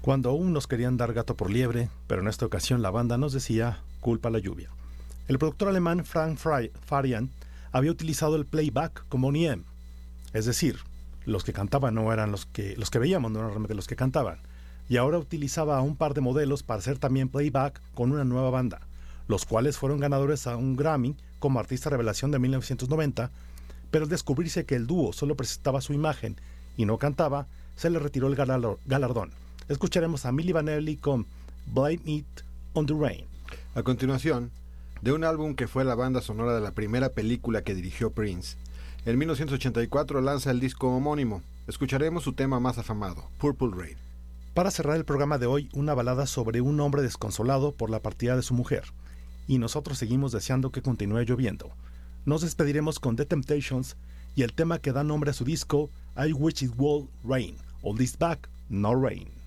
Cuando aún nos querían dar gato por liebre, pero en esta ocasión la banda nos decía culpa la lluvia. El productor alemán Frank Farian había utilizado el playback como NIEM, es decir, los que cantaban no eran los que veíamos, no eran realmente los que cantaban, y ahora utilizaba a un par de modelos para hacer también playback con una nueva banda, los cuales fueron ganadores a un Grammy como artista revelación de 1990, pero al descubrirse que el dúo solo presentaba su imagen y no cantaba, se le retiró el galardón. Escucharemos a Milli Vanilli con Blame It on the Rain. A continuación, de un álbum que fue la banda sonora de la primera película que dirigió Prince, en 1984 lanza el disco homónimo. Escucharemos su tema más afamado, Purple Rain. Para cerrar el programa de hoy, una balada sobre un hombre desconsolado por la partida de su mujer. Y nosotros seguimos deseando que continúe lloviendo. Nos despediremos con The Temptations y el tema que da nombre a su disco, I Wish It Would Rain, All This Back, No Rain.